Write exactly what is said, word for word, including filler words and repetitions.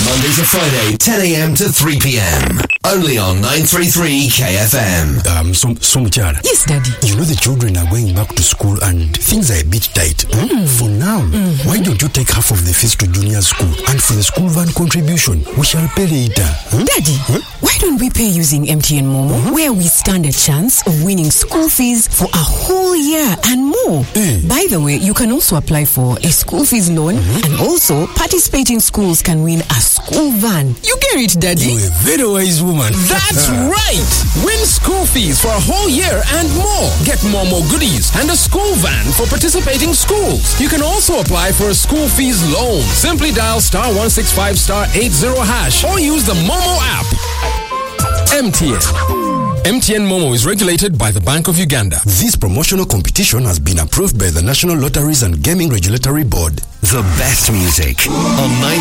Monday to Friday, ten a.m. to three p.m. Only on nine thirty-three K F M. Um, so, so Muchara. Yes, Daddy. You know the children are going back to school and things are a bit tight. Mm. For now, mm-hmm. why don't you take half of the fees to junior school, and for the school van contribution, we shall pay later. Hmm? Daddy, hmm? why don't we pay using M T N Momo, mm-hmm. where we stand a chance of winning school fees for a whole year and more? Mm. By the way, you can also apply for a school fees loan, mm-hmm. and also participating schools can win a school van. You get it, Daddy? You're a very wise woman. That's right! Win school fees for a whole year and more. Get Momo goodies and a school van for participating schools. You can also apply for a school fees loan. Simply dial star one six five star eight zero hash or use the Momo app. M T N. M T N Momo is regulated by the Bank of Uganda. This promotional competition has been approved by the National Lotteries and Gaming Regulatory Board. The best music on nine